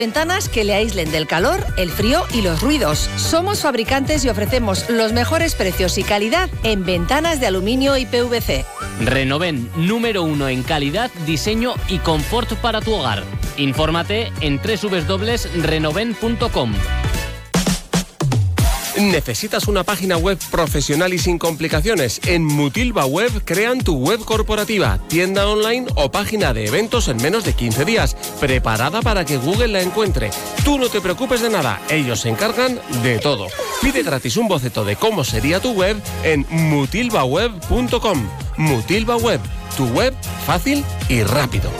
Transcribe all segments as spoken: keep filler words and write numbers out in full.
Ventanas que le aíslen del calor, el frío y los ruidos. Somos fabricantes y ofrecemos los mejores precios y calidad en ventanas de aluminio y P V C. Renoven, número uno en calidad, diseño y confort para tu hogar. Infórmate en doble u doble u doble u punto renoven punto com. ¿Necesitas una página web profesional y sin complicaciones? En Mutilva Web crean tu web corporativa, tienda online o página de eventos en menos de quince días, preparada para que Google la encuentre. Tú no te preocupes de nada, ellos se encargan de todo. Pide gratis un boceto de cómo sería tu web en mutilva web punto com. Mutilva Web, tu web fácil y rápido.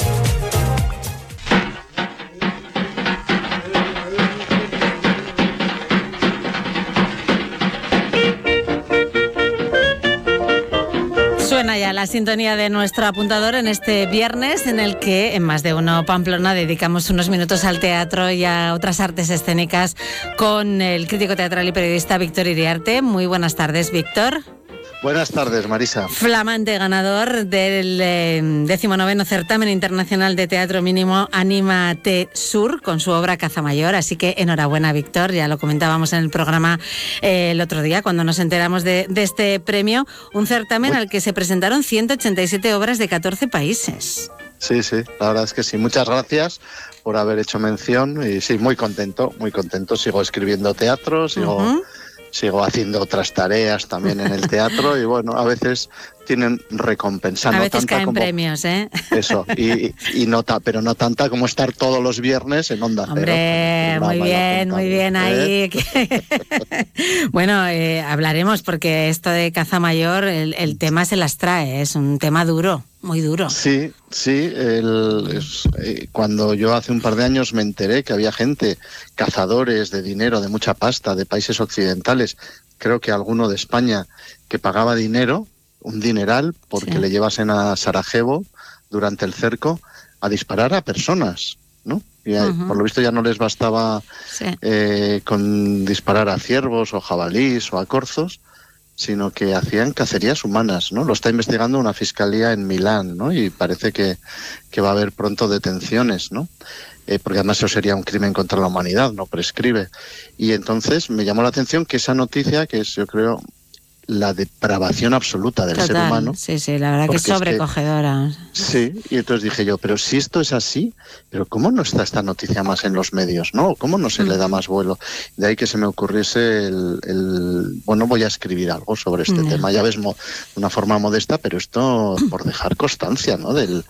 Suena ya la sintonía de nuestro apuntador en este viernes en el que en Más de Uno Pamplona dedicamos unos minutos al teatro y a otras artes escénicas con el crítico teatral y periodista Víctor Iriarte. Muy buenas tardes, Víctor. Buenas tardes, Marisa. Flamante ganador del eh, decimonoveno Certamen Internacional de Teatro Mínimo Anímate Sur con su obra Cazamayor. Así que enhorabuena, Víctor. Ya lo comentábamos en el programa eh, el otro día cuando nos enteramos de, de este premio. Un certamen Uy. al que se presentaron ciento ochenta y siete obras de catorce países. Sí, sí, la verdad es que sí. Muchas gracias por haber hecho mención. Y sí, muy contento, muy contento. Sigo escribiendo teatro, sigo... Uh-huh. Sigo haciendo otras tareas también en el teatro y bueno, a veces tienen recompensa. A no veces tanta caen como premios, ¿eh? Eso, y, y no ta, pero no tanta como estar todos los viernes en Onda Cero. Hombre, muy bien, muy bien ahí. ¿Eh? Bueno, eh, hablaremos porque esto de Cazamayor, el, el tema se las trae, es un tema duro. Muy duro. Sí, sí. El, es, eh, cuando yo hace un par de años me enteré que había gente, cazadores de dinero, de mucha pasta, de países occidentales, creo que alguno de España, que pagaba dinero, un dineral, porque sí. le llevasen a Sarajevo durante el cerco a disparar a personas, ¿no? Y uh-huh. por lo visto ya no les bastaba sí. eh, con disparar a ciervos o jabalís o a corzos, sino que hacían cacerías humanas, ¿no? Lo está investigando una fiscalía en Milán, ¿no? Y parece que, que va a haber pronto detenciones, ¿no? Eh, porque además eso sería un crimen contra la humanidad, no prescribe. Y entonces me llamó la atención que esa noticia, que es, yo creo, la depravación absoluta del Total, ser humano. Sí, sí, la verdad que es sobrecogedora. Es que, sí, y entonces dije yo, pero si esto es así, pero ¿cómo no está esta noticia más en los medios, no? ¿Cómo no se mm. le da más vuelo? De ahí que se me ocurriese el, el bueno, voy a escribir algo sobre este mm. tema, ya ves, mo, de una forma modesta, pero esto por dejar constancia, ¿no? Del...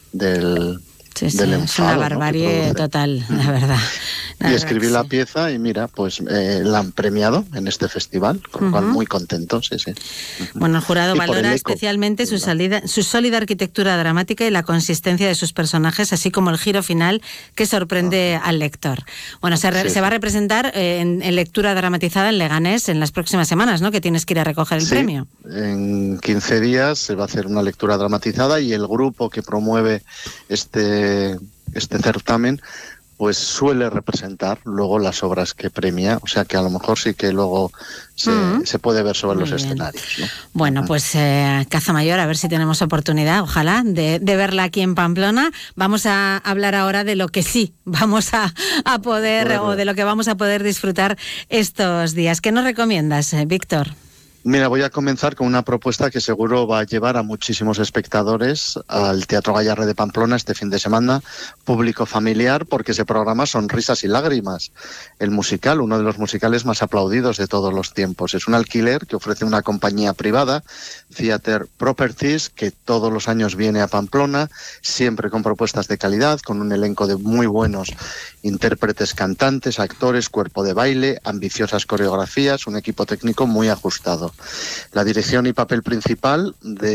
del Sí, sí, enfado, es una barbarie, ¿no? Total, la verdad. La y escribí verdad, la sí. pieza y mira, pues eh, la han premiado en este festival, con lo uh-huh. cual muy contento, sí, sí. Uh-huh. Bueno, el jurado y valora el especialmente su, salida, su sólida arquitectura dramática y la consistencia de sus personajes, así como el giro final que sorprende uh-huh. al lector. Bueno, se, re, sí, se va a representar eh, en, en lectura dramatizada en Leganés en las próximas semanas, ¿no? Que tienes que ir a recoger el sí, premio. En quince días se va a hacer una lectura dramatizada y el grupo que promueve este este certamen pues suele representar luego las obras que premia, o sea que a lo mejor sí que luego se, uh-huh. se puede ver sobre Muy los bien. escenarios, ¿no? Bueno, uh-huh. pues eh, Cazamayor, a ver si tenemos oportunidad, ojalá, de, de verla aquí en Pamplona. Vamos a hablar ahora de lo que sí vamos a, a poder, bueno. o de lo que vamos a poder disfrutar estos días. ¿Qué nos recomiendas, eh, Víctor? Mira, voy a comenzar con una propuesta que seguro va a llevar a muchísimos espectadores al Teatro Gayarre de Pamplona este fin de semana, público familiar, porque se programa Sonrisas y Lágrimas, el musical, uno de los musicales más aplaudidos de todos los tiempos. Es un alquiler que ofrece una compañía privada, Theater Properties, que todos los años viene a Pamplona, siempre con propuestas de calidad, con un elenco de muy buenos intérpretes, cantantes, actores, cuerpo de baile, ambiciosas coreografías, un equipo técnico muy ajustado. La dirección y papel principal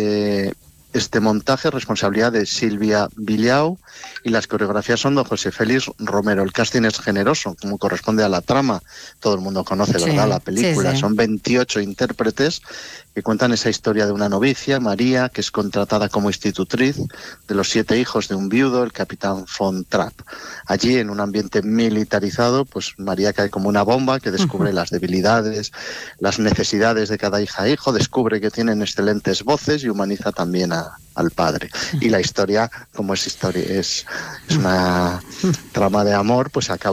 de este montaje, responsabilidad de Silvia Villao, y las coreografías son de José Félix Romero. El casting es generoso, como corresponde a la trama. Todo el mundo conoce, ¿verdad?, sí, la película. Sí, sí. Son veintiocho intérpretes que cuentan esa historia de una novicia, María, que es contratada como institutriz de los siete hijos de un viudo, el capitán von Trapp. Allí, en un ambiente militarizado, pues María cae como una bomba que descubre uh-huh. las debilidades, las necesidades de cada hija e hijo, descubre que tienen excelentes voces y humaniza también a, al padre. Y la historia, como es historia, es, es una trama de amor, pues acaba